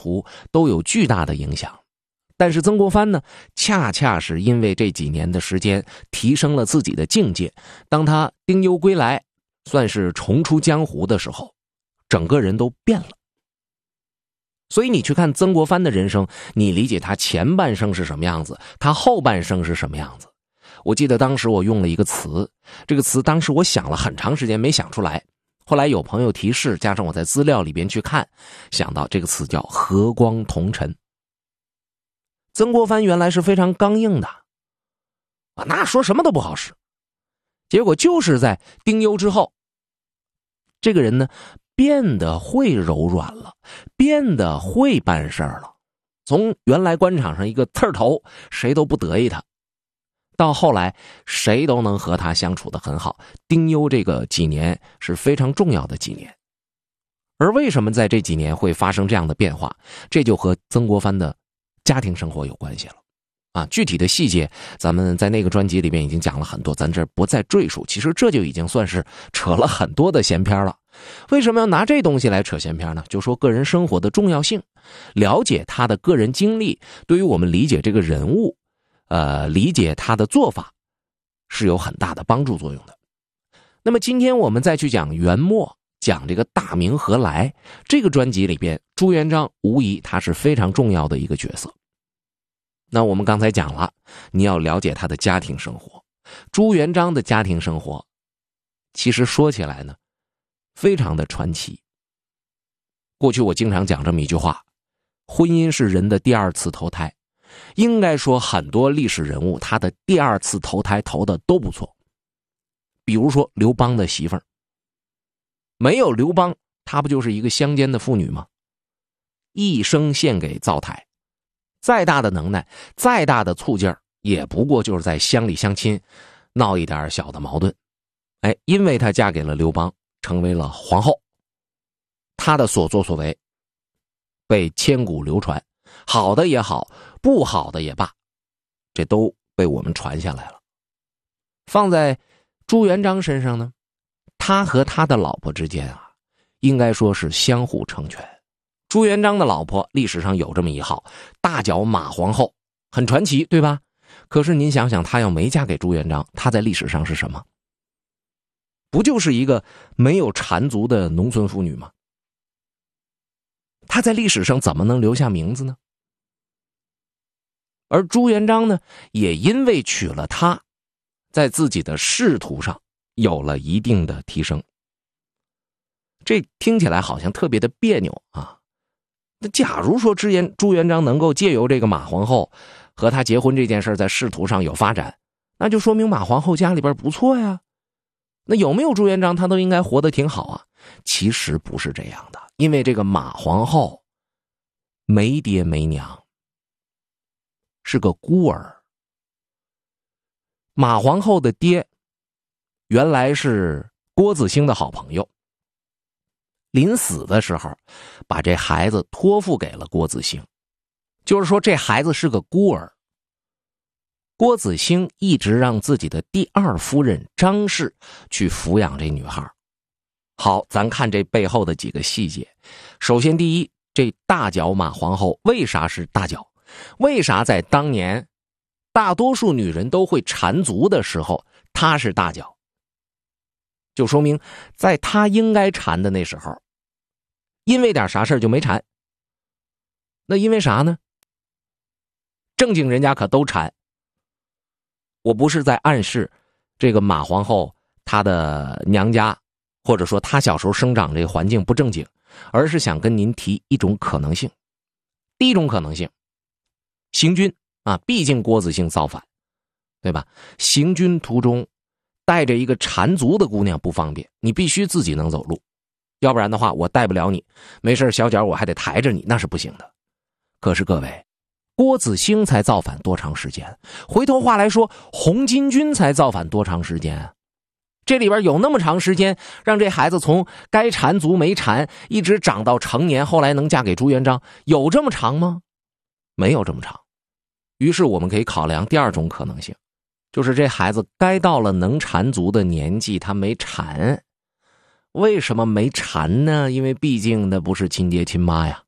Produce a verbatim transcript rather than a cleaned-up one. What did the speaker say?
途都有巨大的影响。但是曾国藩呢，恰恰是因为这几年的时间提升了自己的境界，当他丁忧归来，算是重出江湖的时候，整个人都变了。所以你去看曾国藩的人生，你理解他前半生是什么样子，他后半生是什么样子。我记得当时我用了一个词，这个词当时我想了很长时间没想出来，后来有朋友提示，加上我在资料里边去看，想到这个词叫和光同尘。曾国藩原来是非常刚硬的啊，那说什么都不好使，结果就是在丁忧之后，这个人呢变得会柔软了，变得会办事儿了。从原来官场上一个刺儿头，谁都不得意他，到后来谁都能和他相处得很好。丁忧这个几年是非常重要的几年。而为什么在这几年会发生这样的变化，这就和曾国藩的家庭生活有关系了啊，具体的细节咱们在那个专辑里面已经讲了很多，咱这不再赘述。其实这就已经算是扯了很多的闲篇了。为什么要拿这东西来扯闲篇呢？就说个人生活的重要性，了解他的个人经历，对于我们理解这个人物，呃，理解他的做法是有很大的帮助作用的。那么今天我们再去讲元末，讲这个大明何来，这个专辑里边，朱元璋无疑他是非常重要的一个角色。那我们刚才讲了，你要了解他的家庭生活。朱元璋的家庭生活其实说起来呢非常的传奇。过去我经常讲这么一句话，婚姻是人的第二次投胎。应该说很多历史人物他的第二次投胎投的都不错。比如说刘邦的媳妇儿，没有刘邦他不就是一个乡间的妇女吗？一生献给灶台，再大的能耐，再大的醋劲儿，也不过就是在乡里乡亲闹一点小的矛盾。哎，因为她嫁给了刘邦，成为了皇后，她的所作所为被千古流传，好的也好，不好的也罢，这都被我们传下来了。放在朱元璋身上呢，他和他的老婆之间啊，应该说是相互成全。朱元璋的老婆历史上有这么一号，大脚马皇后，很传奇，对吧？可是您想想，她要没嫁给朱元璋，她在历史上是什么？不就是一个没有缠足的农村妇女吗？她在历史上怎么能留下名字呢？而朱元璋呢，也因为娶了她，在自己的仕途上有了一定的提升。这听起来好像特别的别扭啊。那假如说朱元朱元璋能够借由这个马皇后和他结婚这件事在仕途上有发展，那就说明马皇后家里边不错呀。那有没有朱元璋他都应该活得挺好啊。其实不是这样的，因为这个马皇后没爹没娘，是个孤儿。马皇后的爹原来是郭子兴的好朋友，临死的时候把这孩子托付给了郭子兴，就是说这孩子是个孤儿。郭子兴一直让自己的第二夫人张氏去抚养这女孩。好，咱看这背后的几个细节。首先第一，这大脚马皇后为啥是大脚？为啥在当年大多数女人都会缠足的时候她是大脚？就说明在她应该缠的那时候，因为点啥事就没缠。那因为啥呢？正经人家可都缠。我不是在暗示这个马皇后她的娘家，或者说她小时候生长这个环境不正经，而是想跟您提一种可能性。第一种可能性，行军啊，毕竟郭子兴造反，对吧？行军途中带着一个缠足的姑娘不方便，你必须自己能走路，要不然的话我带不了你，没事小脚我还得抬着你，那是不行的。可是各位，郭子兴才造反多长时间？回头话来说，红巾军才造反多长时间？这里边有那么长时间让这孩子从该缠足没缠一直长到成年，后来能嫁给朱元璋，有这么长吗？没有这么长。于是我们可以考量第二种可能性，就是这孩子该到了能缠足的年纪，他没缠。为什么没缠呢？因为毕竟那不是亲爹亲妈呀。